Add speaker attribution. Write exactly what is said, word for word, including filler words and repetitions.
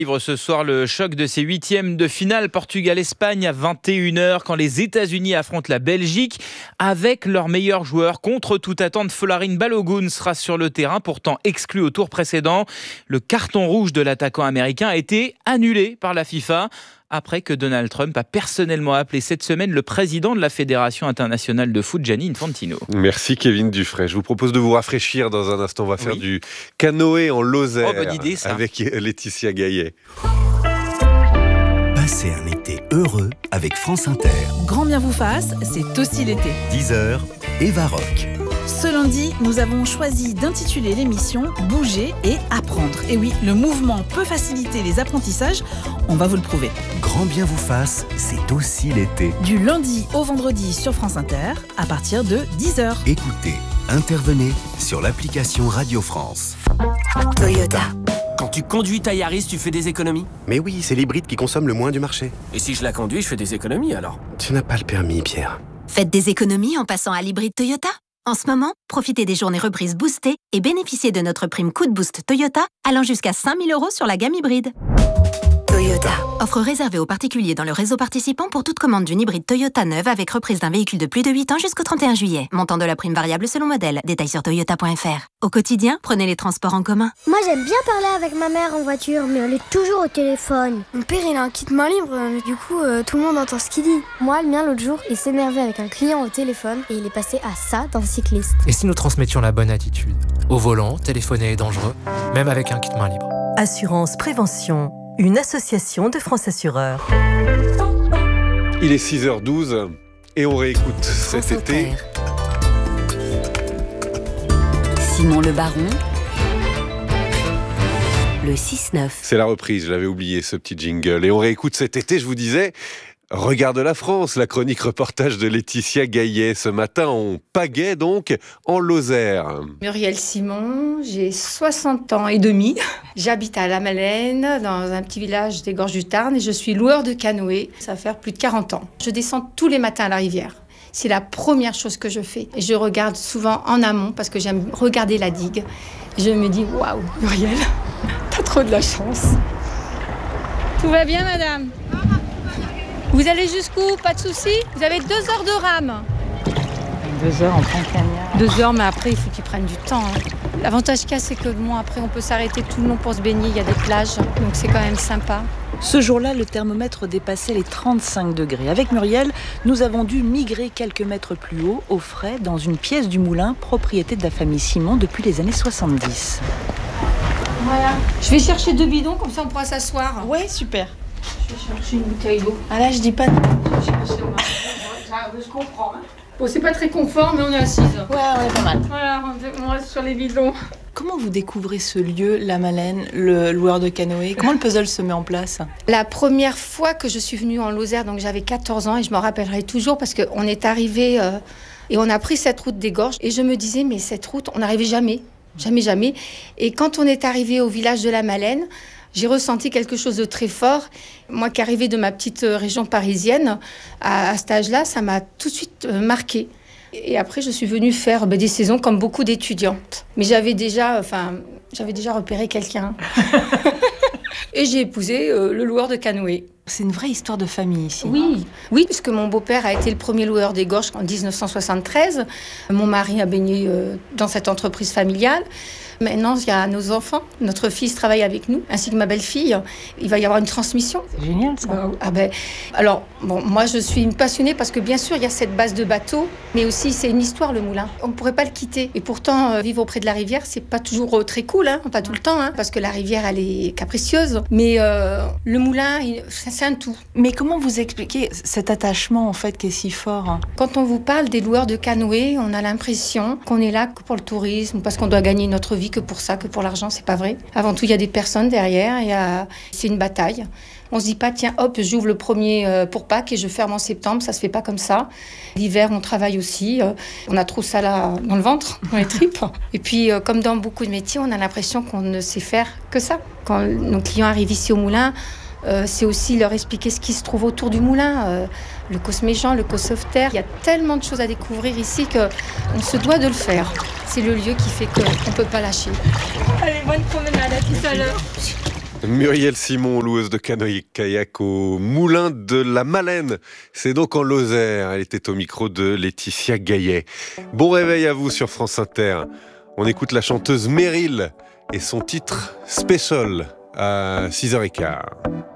Speaker 1: Vivre ce soir le choc de ces huitièmes de finale Portugal-Espagne à vingt et une heures quand les États-Unis affrontent la Belgique avec leurs meilleurs joueurs. Contre toute attente, Folarin Balogun sera sur le terrain, pourtant exclu au tour précédent. Le carton rouge de l'attaquant américain a été annulé par la FIFA après que Donald Trump a personnellement appelé cette semaine le président de la Fédération internationale de foot, Gianni Infantino.
Speaker 2: Merci Kevin Dufray. Je vous propose de vous rafraîchir dans un instant. On va faire oui. du canoë en Lozère
Speaker 1: oh, bonne idée, ça.
Speaker 2: Avec Laetitia Gaillet.
Speaker 3: Passez un été heureux avec France Inter.
Speaker 4: Grand bien vous fasse, c'est aussi l'été.
Speaker 3: dix heures, Eva Rock.
Speaker 4: Ce lundi, nous avons choisi d'intituler l'émission « Bouger et apprendre ». Et oui, le mouvement peut faciliter les apprentissages, on va vous le prouver.
Speaker 3: Grand bien vous fasse, c'est aussi l'été.
Speaker 4: Du lundi au vendredi sur France Inter, à partir de dix heures.
Speaker 3: Écoutez, intervenez sur l'application Radio France.
Speaker 5: Toyota.
Speaker 6: Quand tu conduis ta Yaris, tu fais des économies ?
Speaker 7: Mais oui, c'est l'hybride qui consomme le moins du marché.
Speaker 6: Et si je la conduis, je fais des économies alors ?
Speaker 7: Tu n'as pas le permis, Pierre.
Speaker 5: Faites des économies en passant à l'hybride Toyota. En ce moment, profitez des journées reprises boostées et bénéficiez de notre prime coup de boost Toyota allant jusqu'à cinq mille euros sur la gamme hybride. Toyota. Offre réservée aux particuliers dans le réseau participant pour toute commande d'une hybride Toyota neuve avec reprise d'un véhicule de plus de huit ans jusqu'au trente et un juillet. Montant de la prime variable selon modèle. Détails sur toyota point f r. Au quotidien, prenez les transports en commun.
Speaker 8: Moi, j'aime bien parler avec ma mère en voiture, mais elle est toujours au téléphone.
Speaker 9: Mon père, il a un kit main libre, mais du coup, euh, tout le monde entend ce qu'il dit.
Speaker 8: Moi, le mien, l'autre jour, il s'énervait avec un client au téléphone et il est passé à ça dans le cycliste.
Speaker 10: Et si nous transmettions la bonne attitude ? Au volant, téléphoner est dangereux, même avec un kit main libre.
Speaker 11: Assurance Prévention. Une association de France Assureurs.
Speaker 2: Il est six heures douze et on réécoute
Speaker 5: France
Speaker 2: cet
Speaker 5: Inter.
Speaker 2: été.
Speaker 5: Simon Le Baron. Le six neuf.
Speaker 2: C'est la reprise, je l'avais oublié ce petit jingle. Et on réécoute cet été, je vous disais... Regarde la France, la chronique reportage de Laetitia Gaillet. Ce matin, on pagaie donc en Lozère.
Speaker 12: Muriel Simon, j'ai soixante ans et demi. J'habite à La Malène, dans un petit village des Gorges du Tarn, et je suis loueur de canoë. Ça va faire plus de quarante ans. Je descends tous les matins à la rivière. C'est la première chose que je fais. Et je regarde souvent en amont parce que j'aime regarder la digue. Je me dis, waouh, Muriel, t'as trop de la chance. Tout va bien, madame ? Vous allez jusqu'où ? Pas de soucis ? Vous avez deux heures de rame.
Speaker 13: Deux heures en plein cagnard.
Speaker 12: Deux heures, mais après, il faut qu'ils prennent du temps. Hein. L'avantage qu'il y a, c'est que bon, après, on peut s'arrêter tout le long pour se baigner. Il y a des plages, donc c'est quand même sympa.
Speaker 13: Ce jour-là, le thermomètre dépassait les trente-cinq degrés. Avec Muriel, nous avons dû migrer quelques mètres plus haut, au frais, dans une pièce du moulin, propriété de la famille Simon depuis les années soixante-dix.
Speaker 12: Voilà. Je vais chercher deux bidons, comme ça on pourra s'asseoir.
Speaker 13: Ouais, super.
Speaker 12: Je vais chercher une bouteille d'eau.
Speaker 13: Ah là, je dis pas de...
Speaker 12: Je comprends. Hein. Bon, c'est pas très confort, mais on est assises.
Speaker 13: Ouais, on est pas mal.
Speaker 12: Voilà, on reste sur les bidons.
Speaker 13: Comment vous découvrez ce lieu, La Malène, le loueur de canoë ? Comment le puzzle se met en place ?
Speaker 12: La première fois que je suis venue en Lozère, donc j'avais quatorze ans, et je m'en rappellerai toujours, parce qu'on est arrivé euh, et on a pris cette route des Gorges. Et je me disais, mais cette route, on n'arrivait jamais. Jamais, jamais. Et quand on est arrivé au village de La Malène, j'ai ressenti quelque chose de très fort. Moi qui arrivais de ma petite région parisienne, à, à cet âge-là, ça m'a tout de suite euh, marquée. Et après, je suis venue faire ben, des saisons comme beaucoup d'étudiantes. Mais j'avais déjà, enfin, j'avais déjà repéré quelqu'un. Et j'ai épousé euh, le loueur de canoë.
Speaker 13: C'est une vraie histoire de famille ici.
Speaker 12: Oui, oui, puisque mon beau-père a été le premier loueur des Gorges en dix-neuf cent soixante-treize. Mon mari a baigné euh, dans cette entreprise familiale. Maintenant, il y a nos enfants. Notre fils travaille avec nous, ainsi que ma belle-fille. Il va y avoir une transmission.
Speaker 13: C'est génial, ça.
Speaker 12: Euh, ah ben, alors, bon, moi, je suis une passionnée parce que, bien sûr, il y a cette base de bateau, mais aussi, c'est une histoire, le moulin. On ne pourrait pas le quitter. Et pourtant, euh, vivre auprès de la rivière, c'est pas toujours euh, très cool, hein, pas tout le temps, hein, parce que la rivière, elle est capricieuse. Mais euh, le moulin, il, c'est un tout.
Speaker 13: Mais comment vous expliquez cet attachement, en fait, qui est si fort ?
Speaker 12: Quand on vous parle des loueurs de canoë, on a l'impression qu'on est là que pour le tourisme, parce qu'on doit gagner notre vie que pour ça, que pour l'argent, c'est pas vrai. Avant tout, il y a des personnes derrière, il y a... c'est une bataille. On se dit pas, tiens, hop, j'ouvre le premier pour Pâques et je ferme en septembre, ça se fait pas comme ça. L'hiver, on travaille aussi, on a trop ça là dans le ventre, dans les tripes. Et puis, comme dans beaucoup de métiers, on a l'impression qu'on ne sait faire que ça. Quand nos clients arrivent ici au moulin, Euh, c'est aussi leur expliquer ce qui se trouve autour du moulin, euh, le cosméjean, le co-sauveterre. Il y a tellement de choses à découvrir ici qu'on se doit de le faire. C'est le lieu qui fait qu'on ne peut pas lâcher. Allez, bonne promenade, à tout à l'heure.
Speaker 2: Muriel Simon, loueuse de canoë-kayak au moulin de la Malène. C'est donc en Lozère. Elle était au micro de Laetitia Gaillet. Bon réveil à vous sur France Inter. On écoute la chanteuse Meryl et son titre Special à six heures quinze.